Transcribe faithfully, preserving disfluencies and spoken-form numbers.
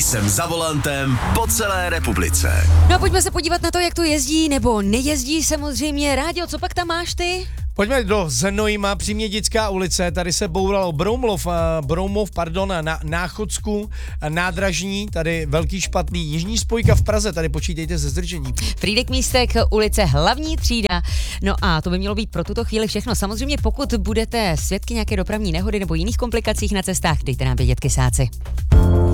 Jsem za volantem po celé republice. No a pojďme se podívat na to, jak to jezdí nebo nejezdí samozřejmě. Rádio, co pak tam máš ty? Pojďme do Znojma, Přímědětská ulice, tady se bouralo Broumlov, Broumov, pardon, na Náchodsku, nádražní, tady velký špatný, jižní spojka v Praze, tady počítejte se zdržením. Frýdek Místek, ulice Hlavní třída. No a to by mělo být pro tuto chvíli všechno. Samozřejmě pokud budete svědky nějaké dopravní nehody nebo jiných komplikacích na cestách, dejte nám vědět, kysáci.